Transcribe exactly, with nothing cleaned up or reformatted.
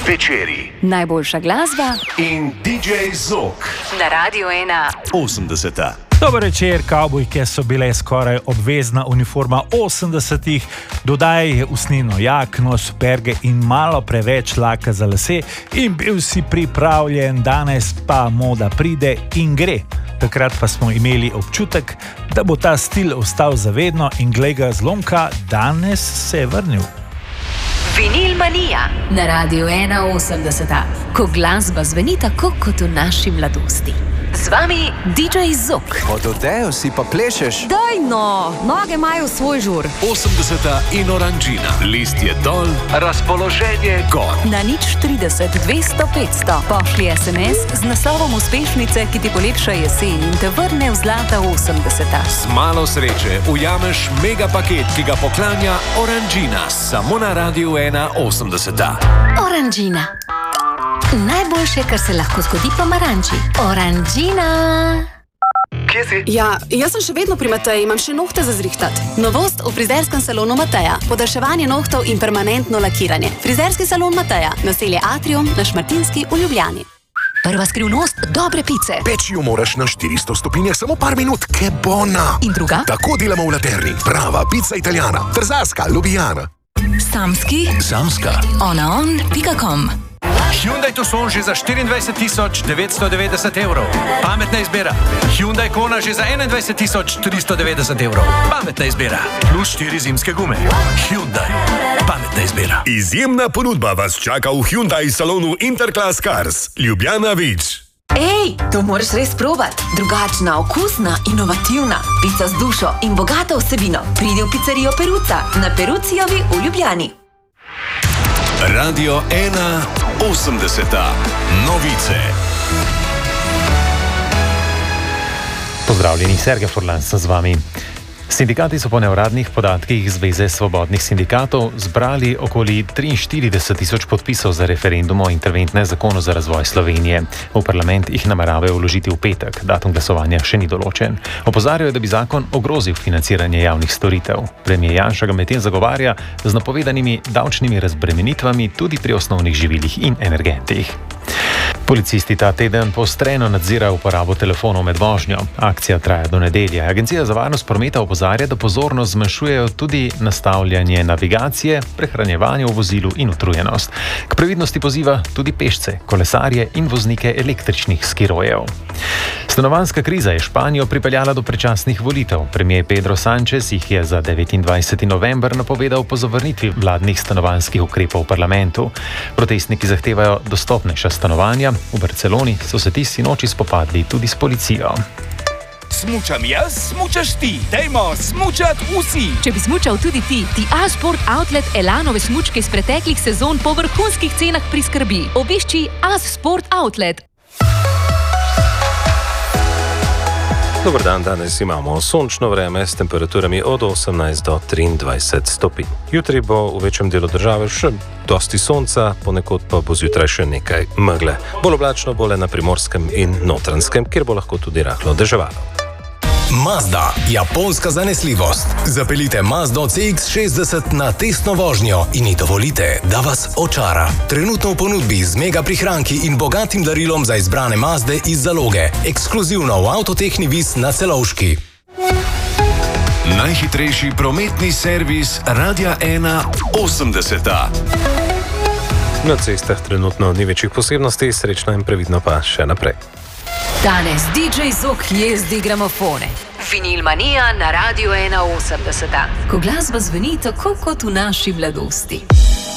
večeri, najboljša glasba in D J Zok na Radiu ena. osemdeseta. Dober večer, kavbojke so bile skoraj obvezna uniforma osemdesetih, dodaj usnjeno jakno, superge in malo preveč laka za lase in bil si pripravljen, danes pa moda pride in gre. Takrat pa smo imeli občutek, da bo ta stil ostal zavedno in glej ga zlomka, danes se je vrnil. Vinil manija na Radiu ena osemdeseta, ko glasba zveni tako kot v naši mladosti. Z vami D J Zok. Od odejo si pa plešeš. Daj no, noge imajo svoj žur. osemdeseta in oranžina. List je dol, razpoloženje gor. Na nič trideset, dvesto, petsto pošli es em es z naslovom uspešnice, ki ti polepša jesen in te vrne v zlata osemdeseta. Z malo sreče ujameš mega paket, ki ga poklanja Oranžina. Samo na Radiu ena osemdeseta. Oranžina. Najboljše, kar se lahko zgodi pomaranči. Oranžina. Kje si? Ja, jaz sem še vedno pri Mateji, imam še nohte za zrihtat. Novost v frizerskem salonu Mateja. Podaljševanje nohtov in permanentno lakiranje. Frizerski salon Mateja. Naselje Atrium na Šmartinski v Ljubljani. Prva skrivnost dobre pice. Peči jo moraš na štiristo stopinjah samo par minut, ke bona. In druga? Tako delamo v Laterni. Prava pica italijana. Trzarska, Ljubljana. Samski. Samska. onaon pika com. Hyundai Tucson že za štiriindvajset tisoč devetsto devetdeset evrov. Pametna izbira. Hyundai Kona že za enaindvajset tisoč tristo devetdeset evrov. Pametna izbira. Plus štiri zimske gume. Hyundai. Pametna izbira. Izjemna ponudba vas čaka v Hyundai salonu Interclass Cars. Ljubljana Vič. Ej, to moraš res probat. Drugačna, okusna, inovativna. Pica z dušo in bogato vsebino. Pridi v pizzerijo Peruca na Perucijovi v Ljubljani. Radio ena osemdeseta. Novice. Pozdravljeni, Sergej Furlan sem z vami. Sindikati so po neuradnih podatkih Zveze svobodnih sindikatov zbrali okoli triinštirideset tisoč podpisov za referendum o interventnem zakonu za razvoj Slovenije. V parlament jih nameravajo vložiti v petek, datum glasovanja še ni določen. Opozarjajo, da bi zakon ogrozil financiranje javnih storitev. Premier Janša ga medtem zagovarja z napovedanimi davčnimi razbremenitvami tudi pri osnovnih živilih in energentih. Policisti ta teden poostreno nadzirajo uporabo telefonov med vožnjo. Akcija traja do nedelje. Agencija za varnost prometa opozarja, da pozornost zmanjšujejo tudi nastavljanje navigacije, prehranjevanje v vozilu in utrujenost. K previdnosti poziva tudi pešce, kolesarje in voznike električnih skirojev. Stanovanjska kriza je Španijo pripeljala do predčasnih volitev. Premier Pedro Sánchez jih je za devetindvajseti november napovedal po zavrnitvi vladnih stanovanjskih ukrepov v parlamentu. Protestniki zahtevajo dostopnejša stanovanja. V Barceloni so se ti sinoči spopadli tudi s policijo. Smučam jaz, smučaš ti. Dajmo smučat vsi. Če bi smučal tudi ti, ti A-Sport Outlet Elanove smučke iz preteklih sezon po vrhunskih cenah priskrbi. Obišči A-Sport Outlet. Dober dan, danes imamo sončno vreme s temperaturami od osemnajst do triindvajset stopinj. Jutri bo v večjem delu države še dosti sonca, ponekod pa bo zjutraj še nekaj megle. Bolj oblačno bo le na Primorskem in Notranjskem, kjer bo lahko tudi rahlo deževalo. Mazda, japonska zanesljivost. Zapeljite Mazdo C X šestdeset na testno vožnjo in ji dovolite, da vas očara. Trenutno v ponudbi z mega prihranki in bogatim darilom za izbrane Mazde iz zaloge. Ekskluzivno v Avtotehni Vis na Celovški. Najhitrejši prometni servis Radia ena osemdeseta. Na cestah trenutno ni večjih posebnosti, srečno in previdno pa še naprej. Danes D J Zok jezdi gramofone. Vinil manija na Radiu ena osemdeseta, ko glasba zveni tako kot v naši mladosti.